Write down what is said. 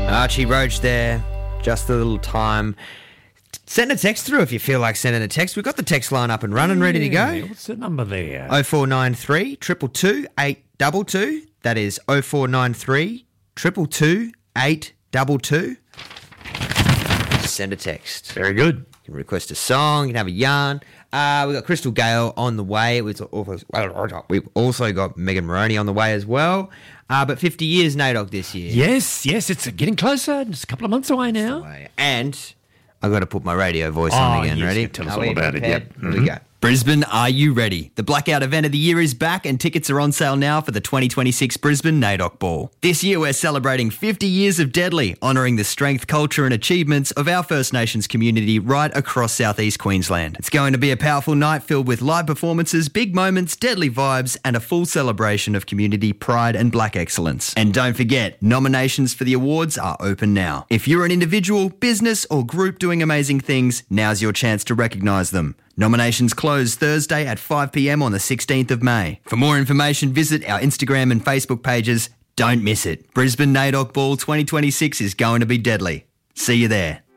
Archie Roach there. Just a little time. Send a text through if you feel like sending a text. We've got the text line up and running, ready to go. What's the number there? 0493 222 822. That is 0493 222 822. Send a text. Very good. You can request a song. You can have a yarn. We've got Crystal Gale on the way. We've also got Megan Moroney on the way as well. But 50 years NAIDOC this year. Yes, it's getting closer. It's a couple of months away now. And I've got to put my radio voice on again. Yes, Ready? tell us all about it. Yep. Here we go. Brisbane, are you ready? The Blackout event of the year is back and tickets are on sale now for the 2026 Brisbane NAIDOC Ball. This year we're celebrating 50 years of Deadly, honouring the strength, culture and achievements of our First Nations community right across southeast Queensland. It's going to be a powerful night filled with live performances, big moments, deadly vibes and a full celebration of community pride and black excellence. And don't forget, nominations for the awards are open now. If you're an individual, business or group doing amazing things, now's your chance to recognise them. Nominations close Thursday at 5 p.m. on the 16th of May. For more information, visit our Instagram and Facebook pages. Don't miss it. Brisbane NAIDOC Ball 2026 is going to be deadly. See you there.